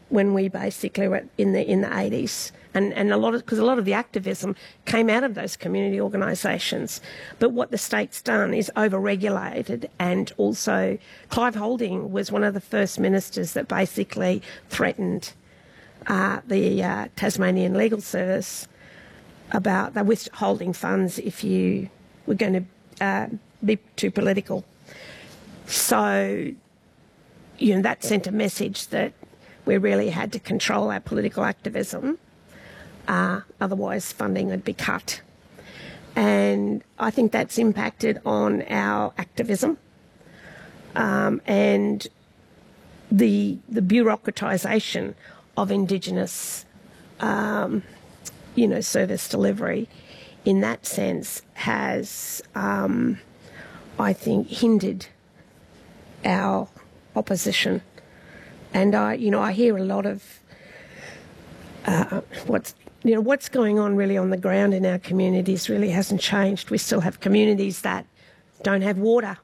when we basically were in the 80s, and because a lot of the activism came out of those community organisations. But what the state's done is over-regulated, and also Clive Holding was one of the first ministers that basically threatened the Tasmanian Legal Service about the withholding funds if you were going to be too political. So, that sent a message that we really had to control our political activism, otherwise funding would be cut. And I think that's impacted on our activism, and the bureaucratisation of Indigenous, service delivery in that sense has, I think, hindered our opposition. And I hear a lot of what's going on really on the ground in our communities really hasn't changed. We still have communities that don't have water